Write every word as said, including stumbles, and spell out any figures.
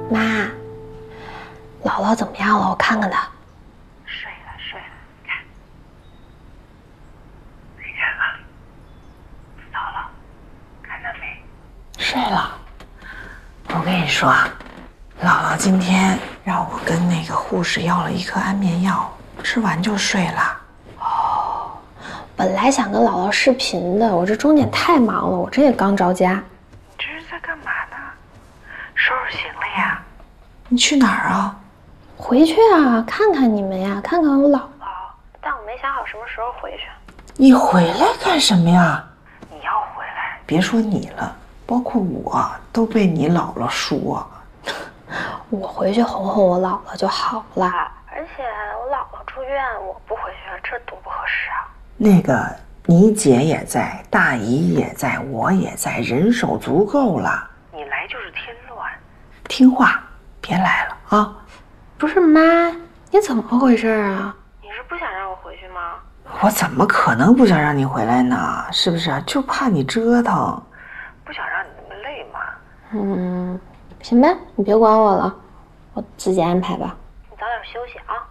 妈，姥姥怎么样了？我看看她。 睡了睡了，你看，你看啊，姥姥，看到没？ 睡了。我跟你说啊，姥姥今天让我跟那个护士要了一颗安眠药，吃完就睡了。 哦，本来想跟姥姥视频的，我这钟点太忙了，我这也刚着家。 你这是在干嘛呢？收拾行李呀？ 你去哪儿啊？ 回去啊，看看你们呀，看看我姥姥。但我没想好什么时候回去。 你回来干什么呀？ 你要回来？ 别说你了，包括我都被你姥姥说。 我回去哄哄我姥姥就好了。而且我姥姥住院，我不回去，这多不合适啊。 那个，你姐也在，大姨也在，我也在，人手足够了。 你来就是添乱。 听话，别来了啊！ 不是妈，你怎么回事啊？ 你是不想让我回去吗？ 我怎么可能不想让你回来呢？是不是？就怕你折腾， 不想让你那么累嘛。 嗯，行呗，你别管我了，我自己安排吧。 你早点休息啊。